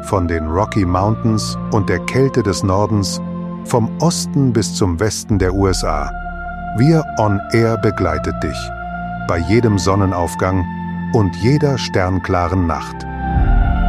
Von den Rocky Mountains und der Kälte des Nordens, vom Osten bis zum Westen der USA. Wir On Air begleitet dich bei jedem Sonnenaufgang und jeder sternklaren Nacht.